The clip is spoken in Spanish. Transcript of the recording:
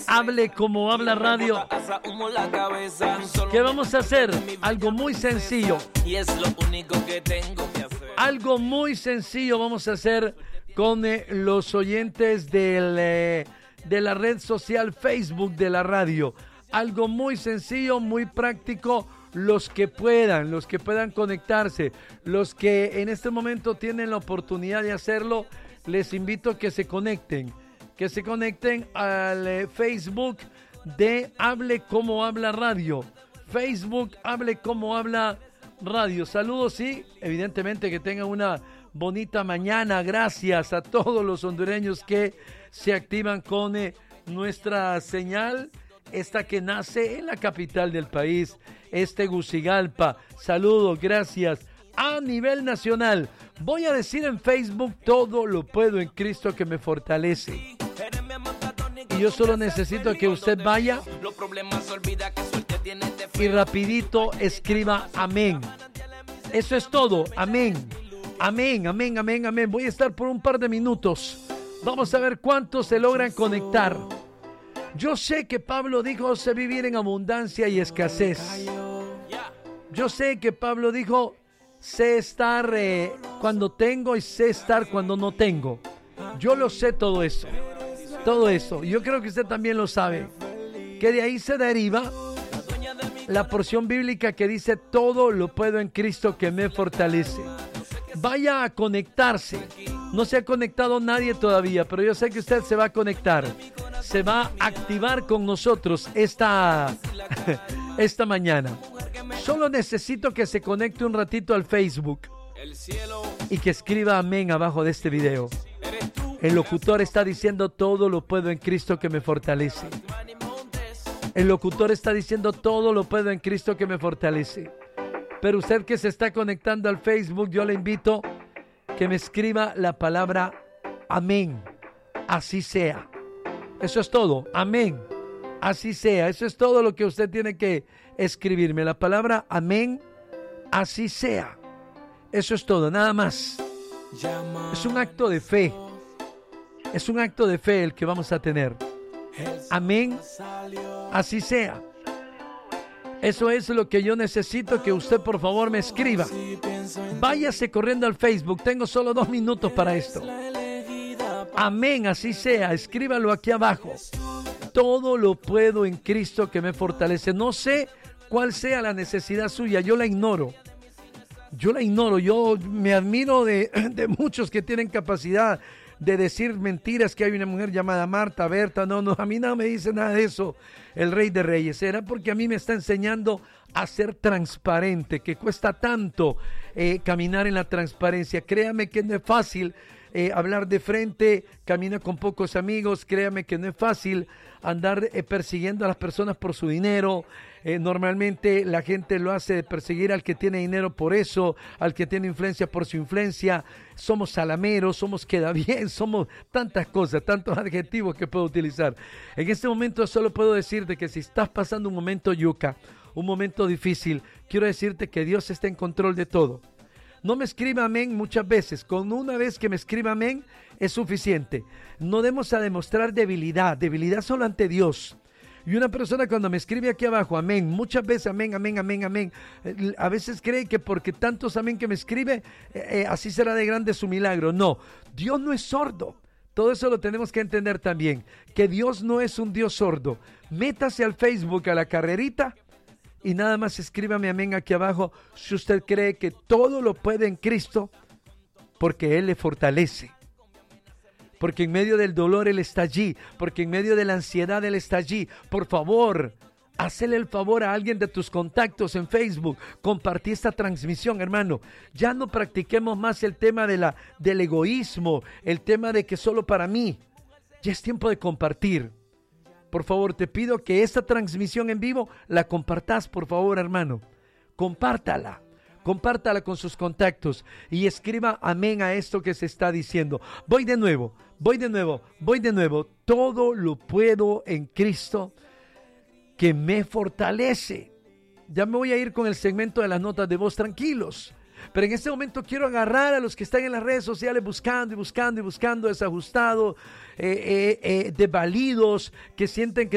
Hable como habla radio. ¿Qué vamos a hacer? Algo muy sencillo. Y es lo único que tengo que hacer. Algo muy sencillo vamos a hacer con los oyentes de la red social Facebook de la radio. Algo muy sencillo, muy práctico. Los que puedan conectarse, los que en este momento tienen la oportunidad de hacerlo, les invito a que se conecten al Facebook de Hable Como Habla Radio. Facebook Hable Como Habla Radio. Saludos y evidentemente que tengan una bonita mañana. Gracias a todos los hondureños que se activan con nuestra señal, esta que nace en la capital del país, Tegucigalpa. Saludos, gracias. A nivel nacional, voy a decir en Facebook: todo lo puedo en Cristo que me fortalece. Y yo solo necesito que usted vaya y rapidito escriba amén. Eso es todo, amén. Amén, amén, amén, amén. Voy a estar por un par de minutos. Vamos a ver cuántos se logran conectar. Yo sé que Pablo dijo: sé vivir en abundancia y escasez. Yo sé que Pablo dijo: sé estar cuando tengo y sé estar cuando no tengo. Yo lo sé todo eso. Todo eso. Yo creo que usted también lo sabe. Que de ahí se deriva la porción bíblica que dice: todo lo puedo en Cristo que me fortalece. Vaya a conectarse. No se ha conectado nadie todavía, pero yo sé que usted se va a conectar. Se va a activar con nosotros esta mañana. Solo necesito que se conecte un ratito al Facebook y que escriba amén abajo de este video. El locutor está diciendo: todo lo puedo en Cristo que me fortalece. El locutor está diciendo: todo lo puedo en Cristo que me fortalece. Pero usted que se está conectando al Facebook, yo le invito que me escriba la palabra amén. Así sea. Eso es todo. Amén. Así sea. Eso es todo lo que usted tiene que escribirme. La palabra amén. Así sea. Eso es todo. Nada más. Es un acto de fe. Es un acto de fe el que vamos a tener. Amén. Así sea. Eso es lo que yo necesito que usted por favor me escriba. Váyase corriendo al Facebook. Tengo solo 2 minutos para esto. Amén, así sea. Escríbalo aquí abajo. Todo lo puedo en Cristo que me fortalece. No sé cuál sea la necesidad suya. Yo la ignoro. Yo me admiro de muchos que tienen capacidad de decir mentiras, que hay una mujer llamada Marta, Berta. No, a mí no me dice nada de eso el Rey de Reyes. Era porque a mí me está enseñando a ser transparente, que cuesta tanto caminar en la transparencia. Créame que no es fácil hablar de frente, camina con pocos amigos. Créame que no es fácil andar persiguiendo a las personas por su dinero. Normalmente la gente lo hace de perseguir al que tiene dinero por eso, al que tiene influencia por su influencia. Somos salameros, somos queda bien, somos tantas cosas, tantos adjetivos que puedo utilizar. En este momento solo puedo decirte que si estás pasando un momento yuca, un momento difícil, quiero decirte que Dios está en control de todo. No me escriba amén muchas veces. Con una vez que me escriba amén es suficiente. No debemos a demostrar debilidad solo ante Dios. Y una persona cuando me escribe aquí abajo, amén, muchas veces amén, amén, amén, amén, a veces cree que porque tantos amén que me escribe, así será de grande su milagro. No, Dios no es sordo. Todo eso lo tenemos que entender también, que Dios no es un Dios sordo. Métase al Facebook a la carrerita y nada más escríbame amén aquí abajo si usted cree que todo lo puede en Cristo, porque Él le fortalece. Porque en medio del dolor Él está allí. Porque en medio de la ansiedad Él está allí. Por favor, hazle el favor a alguien de tus contactos en Facebook. Compartí esta transmisión, hermano. Ya no practiquemos más el tema del egoísmo. El tema de que solo para mí. Ya es tiempo de compartir. Por favor, te pido que esta transmisión en vivo la compartas, por favor, hermano. Compártala. Compártala con sus contactos y escriba amén a esto que se está diciendo. Voy de nuevo. Todo lo puedo en Cristo que me fortalece. Ya me voy a ir con el segmento de las notas de voz, tranquilos. Pero en este momento quiero agarrar a los que están en las redes sociales buscando, desajustado, desvalidos, que sienten que